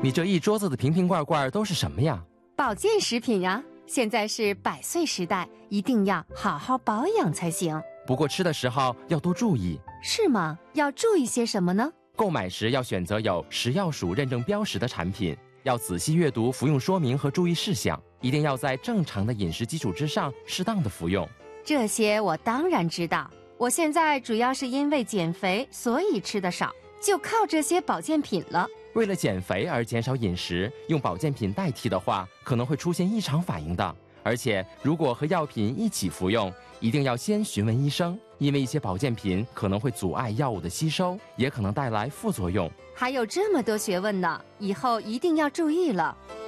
你这一桌子的瓶瓶罐罐都是什么呀？ 保健食品呀，现在是100岁时代，一定要好好保养才行。 不过吃的时候要多注意。 是吗？要注意些什么呢？ 购买时要选择有食药署认证标识的产品，要仔细阅读服用说明和注意事项，一定要在正常的饮食基础之上适当的服用。 这些我当然知道，我现在主要是因为减肥，所以吃得少，就靠这些保健品了。 为了减肥而减少饮食，用保健品代替的话，可能会出现异常反应的。而且如果和药品一起服用，一定要先询问医生，因为一些保健品可能会阻碍药物的吸收，也可能带来副作用。 还有这么多学问呢，以后一定要注意了。